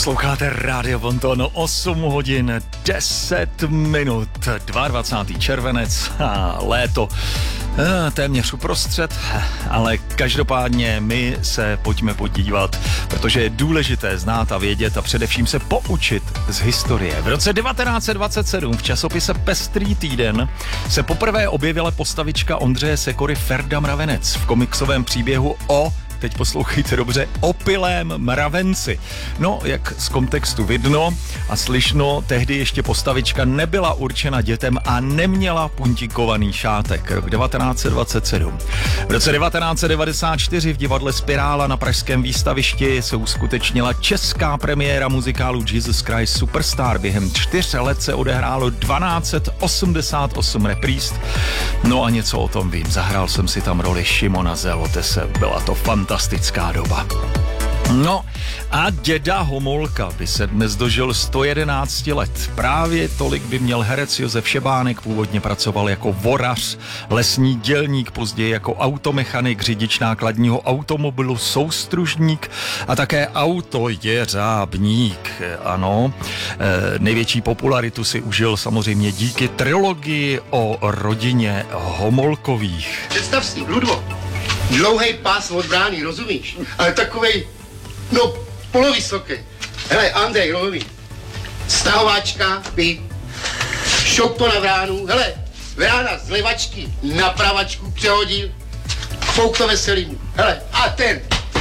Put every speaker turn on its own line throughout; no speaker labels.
Posloucháte Rádio Bonton, 8 hodin 10 minut, 22. červenec a léto téměř uprostřed, ale každopádně my se pojďme podívat, protože je důležité znát a vědět a především se poučit z historie. V roce 1927 v časopise Pestrý týden se poprvé objevila postavička Ondřeje Sekory Ferda Mravenec v komiksovém příběhu o, teď poslouchejte dobře, opilém mravenci. No, jak z kontextu vidno a slyšno, tehdy ještě postavička nebyla určena dětem a neměla puntíkovaný šátek. Rok 1927. V roce 1994 v divadle Spirála na pražském výstavišti se uskutečnila česká premiéra muzikálu Jesus Christ Superstar. Během 4 let se odehrálo 1288 repríz. No a něco o tom vím. Zahrál jsem si tam roli Šimona Zelotese. Byla to fantastická doba. No a děda Homolka by se dnes dožil 111 let. Právě tolik by měl herec Josef Šebánek, původně pracoval jako vorař, lesní dělník, později jako automechanik, řidič nákladního automobilu, soustružník a také autojeřábník. Ano, největší popularitu si užil samozřejmě díky trilogii o rodině Homolkových.
Představ si, Ludvo, dlouhej pás od brány, rozumíš? Ale takovej, no, polovysoký. Hele, Andrej, Rohový, stahováčka, šoup to na bránu, hele, brána z levačky na pravačku přehodil, fouk to veselým, hele, a ten.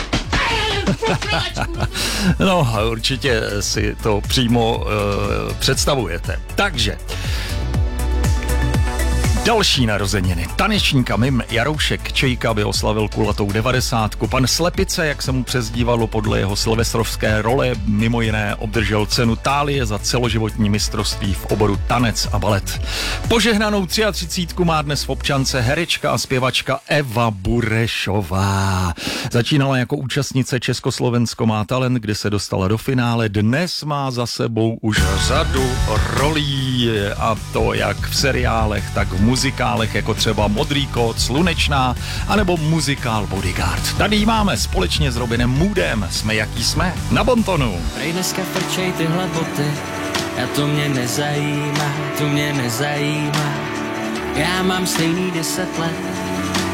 No, určitě si to přímo představujete. Takže další narozeniny. Tanečníka Mim Jaroušek Čejka by oslavil kulatou 90. Pan Slepice, jak se mu přezdívalo podle jeho silvestrovské role, mimo jiné obdržel cenu Thálie za celoživotní mistrovství v oboru tanec a balet. Požehnanou 33 má dnes v občance herečka a zpěvačka Eva Burešová. Začínala jako účastnice Československo má talent, kde se dostala do finále. Dnes má za sebou už řadu rolí, a to jak v seriálech, tak v muzikálech, jako třeba Modrý kód, Slunečná, anebo muzikál Bodyguard. Tady ji máme společně s Robinem Moodem. Jsme jaký jsme? Na Bontonu.
Prej dneska frčej tyhle boty, a to mě nezajímá. Já mám stejný 10 let